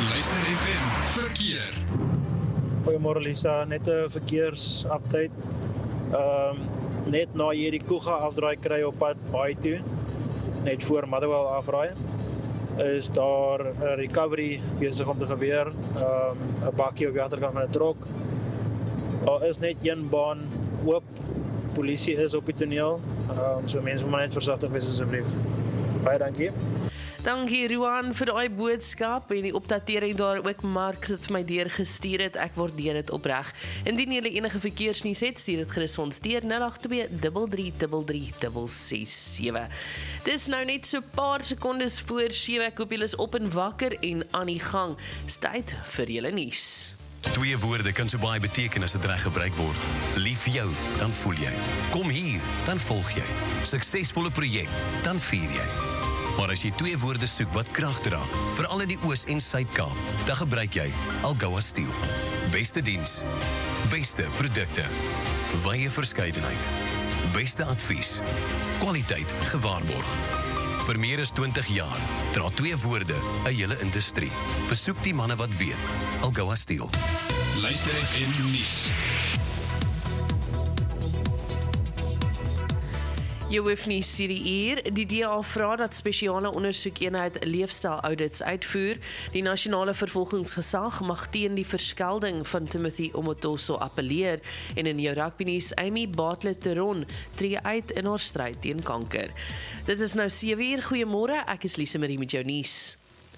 Luister FM Verkeer. Goeiemôre Lisa, net 'n verkeersupdate. Net na jy die Kuga afdraai kry op pad Baai toe, net voor Motherwell afraai, is daar 'n recovery besig om te gebeur. 'n bakkie op die agterkant van 'n trok. Daar is net een baan oop. Polisie is op die toneel. So mense moet maar net versigtig wees asseblief. Baie dankie. Dankie Ruan vir daai boodskap en die opdatering daar ook Mark het vir my deurgestuur het. Ek waardeer dit opreg. Indien jy enige verkeersnuus het, stuur dit gerus ons deur 082333367. Dis nou net so 'n paar sekondes voor 7. Ek hoop julle is op en wakker en aan die gang. Dis tyd vir julle nuus. Twee woorde kan so baie beteken as dit reg gebruik word. Lief vir jou, dan voel jy. Kom hier, dan volg jy. Suksesvolle projek, dan vier jy. Maar as jy twee woorde soek wat krag dra, veral in die Oos- en Suid-Kaap, dan gebruik jy Algoa Steel. Beste diens, beste produkte, wye verskeidenheid, beste advies, kwaliteit gewaarborg. Vir meer as 20 jaar dra twee woorde 'n hele industrie. Besoek die manne wat weet. Algoa Steel. Luister FM nuus. Jy hoef nie hier. Die DA vra dat spesiale ondersoekeenheid leefstyl-audits uitvoer. Die nasionale vervolgingsgesag mag teen die verskelding van Timothy Omotoso appeleer en in jou rugbynuus Amy Bartlett-Teron tree uit in haar stryd teen kanker. Dit is nou 7:00. Goeiemôre, ek is Lise Marie met jou nuus.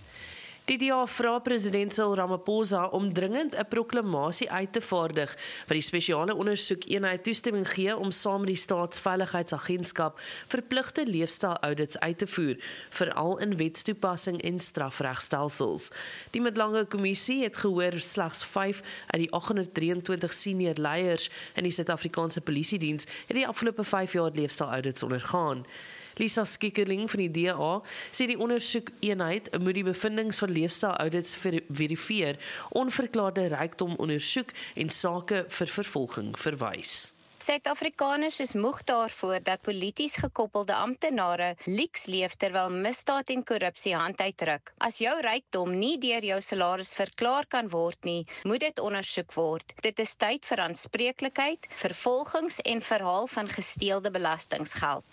Die DA vra president Cyril Ramaphosa om dringend 'n proklamasie uit te vaardig wat die spesiale ondersoekeenheid toestemming gee om saam met die Staatsveiligheidsagentskap verpligte leefstyl-audits uit te voer, veral in wetstoepassing en strafregstelsels. Die middellange kommissie het gehoor slegs 5 uit die 823 senior leiers in die Suid-Afrikaanse Polisiediens het die afgelope 5 jaar leefstyl-audits ondergaan. Lisa Skikkerling van die DA sê die ondersoekeenheid moet die bevindings van leefstyl-audits verifieer, onverklaarde rykdom ondersoek en sake vir vervolging verwys. Suid-Afrikaners is moeg daarvoor dat polities gekoppelde amptenare leaks leef terwyl misdaad en korrupsie hand uitdruk. As jou rykdom nie deur jou salaris verklaar kan word nie, moet dit ondersoek word. Dit is tyd vir aanspreeklikheid, vervolgings en verhaal van gesteelde belastinggeld.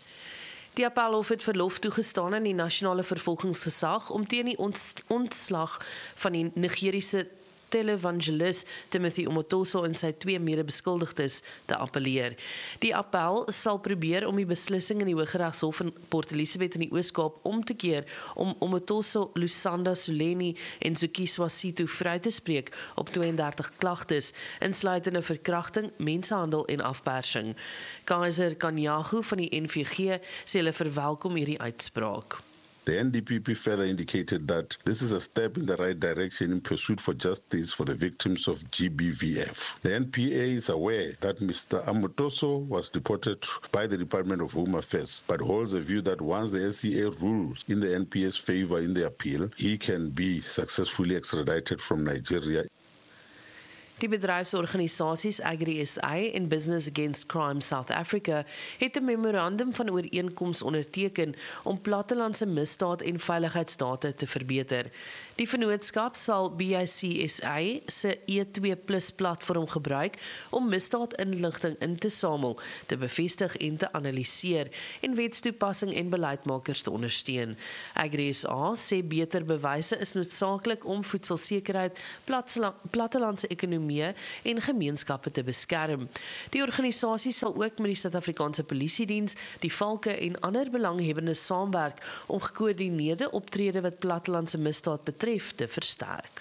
Die Appelhof het verlof toegestaan aan die nasionale vervolgingsgesag om teen die ontslag van die Nigeriese televangelis Timothy Omotoso en sy 2 mede-beskuldigdes te appeleer. Die appel sal probeer om die beslissing in die Hooggeregshof in Port Elizabeth in die Oos-Kaap om te keer om Omotoso, Lusanda Suleni en Zukiswa Situ vry te spreek op 32 klagtes, insluitende verkrachting, mensenhandel en afpersing. Kaiser Kanyagu van die NVG sê hulle verwelkom hierdie uitspraak. The NDPP further indicated that this is a step in the right direction in pursuit for justice for the victims of GBVF. The NPA is aware that Mr. Amotoso was deported by the Department of Home Affairs, but holds a view that once the SCA rules in the NPA's favor in the appeal, he can be successfully extradited from Nigeria. Die bedryfsorganisasies Agri-SA en Business Against Crime South Africa het 'n memorandum van ooreenkoms onderteken om plattelandse misdaad en veiligheidsdata te verbeter. Die vennootskap sal BICSA se E2+ platform gebruik om misdaadinligting in te samel, te bevestig en te analiseer en wetstoepassing en beleidsmakers te ondersteun. Agri-SA sê beter bewyse is noodsaaklik om voedselsekerheid, plattelandse ekonomie en gemeenskappe te beskerm. Die organisasie sal ook met die Suid-Afrikaanse Polisiediens, die valke en ander belanghebbendes saamwerk om gekoördineerde optrede wat plattelandse misdaad betref te versterk.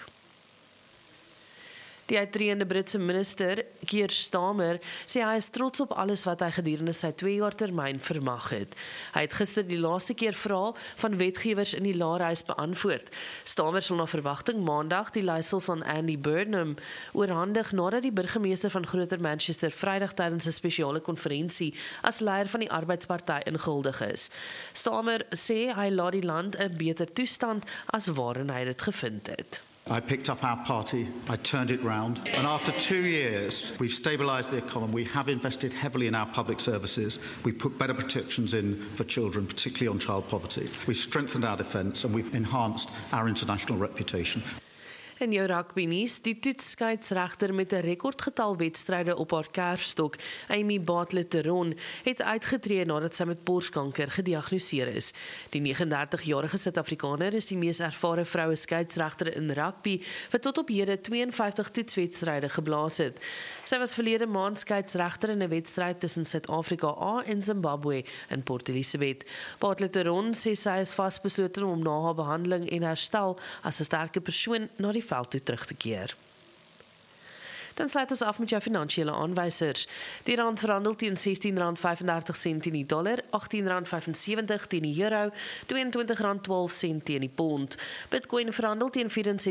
Die uittredende Britse minister, Keir Starmer, sê hy is trots op alles wat hy gedurende sy 2-jaar termyn vermag het. Hy het gister die laaste keer vrae van wetgewers in die Laerhuis beantwoord. Starmer sal na verwagting maandag die leiersels aan Andy Burnham oorhandig nadat die burgemeester van Groter Manchester Vrydag tydens 'n spesiale konferensie as leier van die Arbeidsparty ingehuldig is. Starmer sê hy laat die land in beter toestand as waarin hy dit gevind het. I picked up our party, I turned it round, and after 2 years, we've stabilised the economy, we have invested heavily in our public services, we put better protections in for children, particularly on child poverty. We've strengthened our defence and we've enhanced our international reputation. In jou rugbynuus, die toetsskeidsregter met 'n rekordgetal wedstryde op haar kerfstok, Amy Bartlett-Teron, het uitgetree nadat sy met borskanker gediagnoseer is. Die 39-jarige Suid-Afrikaner is die mees ervare vroue skeidsregter in rugby, wat tot op hede 52 toetswedstryde geblaas het. Sy was verlede maand skeidsregter in 'n wedstryd tussen Suid-Afrika A en Zimbabwe in Port Elizabeth. Bartlett-Teron sê sy is vasbeslote om na haar behandeling en herstel as 'n sterke persoon na die veld toe terug te keer. Dan sluit ons af met jou finansiële aanwysers. Die rand verhandel teen R16.35 teen die dollar, R18.75 teen die euro, R22.12 teen die pond. Bitcoin verhandel teen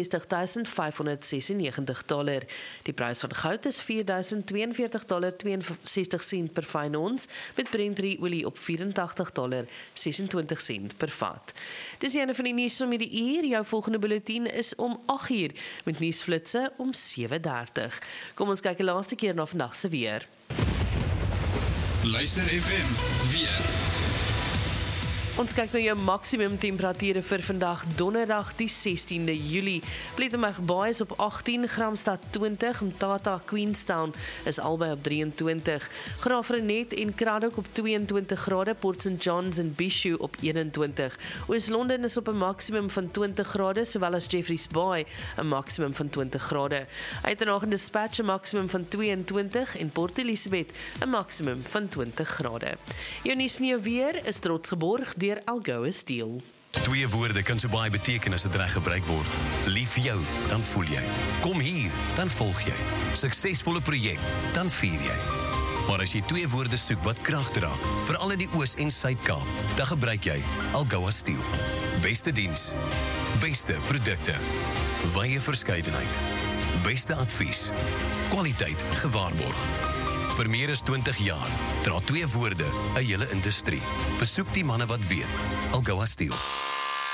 $64,596. Die prys van goud is $4.042.62 per fyn ons, met Brent olie op $84.26 per vat. Dis die einde van die nuus om hierdie uur. Jou volgende bulletin is om 8:00 met nuusflitse om 7:30. Kom ons kyk 'n laaste keer na vandag se weer. Luister FM weer. Ons kyk na jou maksimum temperature vir vandag donderdag die 16de Julie. Plettenberg Baai is op 18, Gramstad 20, Mthatha Queenstown is albei op 23, Graafrenet en Cradock op 22 grade, Port St Johns en Bishu op 21. Oos-London is op 'n maksimum van 20 grade, sowel as Jeffreys Bay 'n maksimum van 20 grade. Uitenhagen Dispatch 'n maksimum van 22 en Port Elizabeth 'n maksimum van 20 grade. Jou nuus en jou weer is trots geborg deur Algoa Steel. 2 woorde kan so baie beteken as dit reg gebruik word. Lief vir jou, dan voel jy. Kom hier, dan volg jy. Suksesvolle projek, dan vier jy. Maar as jy 2 woorde soek wat krag dra, veral in die Oos- en Suid-Kaap, dan gebruik jy Algoa Steel. Beste diens, beste produkte, wye verskeidenheid, beste advies, kwaliteit gewaarborg. Vir meer as 20 jaar dra 2 woorde 'n hele industrie. Besoek die manne wat weet. Algoa Steel.